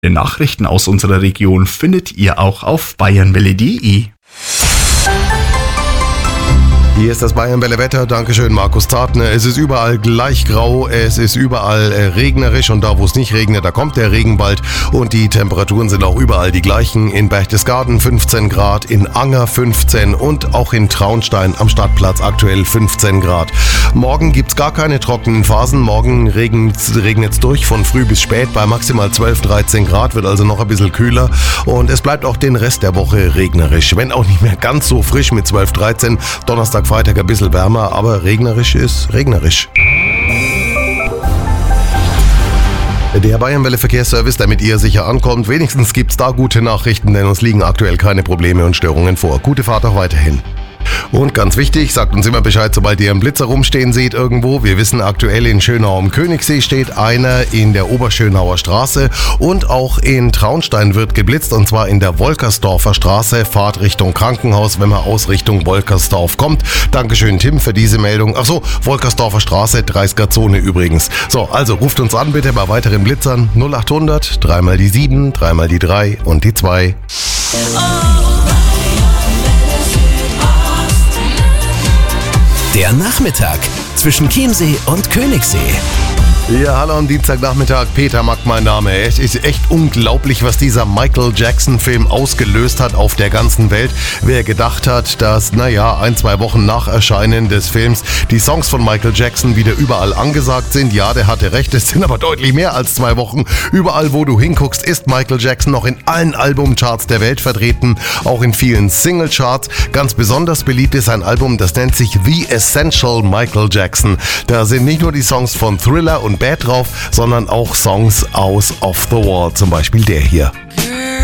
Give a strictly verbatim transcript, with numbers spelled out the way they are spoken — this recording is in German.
Die Nachrichten aus unserer Region findet ihr auch auf bayernwelle punkt de. Hier ist das Bayernwelle-Wetter. Dankeschön, Markus Zartner. Es ist überall gleich grau, es ist überall äh, regnerisch und da, wo es nicht regnet, da kommt der Regen bald und die Temperaturen sind auch überall die gleichen. In Berchtesgaden fünfzehn Grad, in Anger fünfzehn und auch in Traunstein am Stadtplatz aktuell fünfzehn Grad. Morgen gibt's gar keine trockenen Phasen. Morgen regnet's regnet's durch von früh bis spät bei maximal zwölf, dreizehn Grad, wird also noch ein bisschen kühler und es bleibt auch den Rest der Woche regnerisch. Wenn auch nicht mehr ganz so frisch mit zwölf, dreizehn. Donnerstag, Freitag ein bisschen wärmer, aber regnerisch ist regnerisch. Der Bayernwelle Verkehrsservice, damit ihr sicher ankommt. Wenigstens gibt's da gute Nachrichten, denn uns liegen aktuell keine Probleme und Störungen vor. Gute Fahrt auch weiterhin. Und ganz wichtig, sagt uns immer Bescheid, sobald ihr einen Blitzer rumstehen seht irgendwo. Wir wissen, aktuell in Schönau am Königssee steht einer in der Oberschönauer Straße und auch in Traunstein wird geblitzt und zwar in der Wolkersdorfer Straße. Fahrt Richtung Krankenhaus, wenn man aus Richtung Wolkersdorf kommt. Dankeschön, Tim, für diese Meldung. Ach so, Wolkersdorfer Straße, dreißiger Zone übrigens. So, also ruft uns an bitte bei weiteren Blitzern. null acht hundert, dreimal die sieben, dreimal die drei und die zwei. Der Nachmittag zwischen Chiemsee und Königssee. Ja, hallo am Dienstagnachmittag, Peter Mack mein Name. Es ist echt unglaublich, was dieser Michael Jackson-Film ausgelöst hat auf der ganzen Welt. Wer gedacht hat, dass, naja, ein, zwei Wochen nach Erscheinen des Films die Songs von Michael Jackson wieder überall angesagt sind. Ja, der hatte recht, es sind aber deutlich mehr als zwei Wochen. Überall, wo du hinguckst, ist Michael Jackson noch in allen Albumcharts der Welt vertreten, auch in vielen Singlecharts. Ganz besonders beliebt ist ein Album, das nennt sich The Essential Michael Jackson. Da sind nicht nur die Songs von Thriller und Bad drauf, sondern auch Songs aus Off the Wall, zum Beispiel der hier.